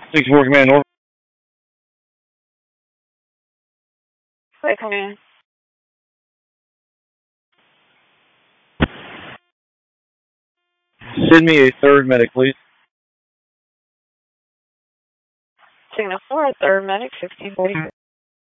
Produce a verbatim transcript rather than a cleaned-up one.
six four Command North. Hey, Command. Send me a third medic, please. Signal four, third medic, sixteen forty-six.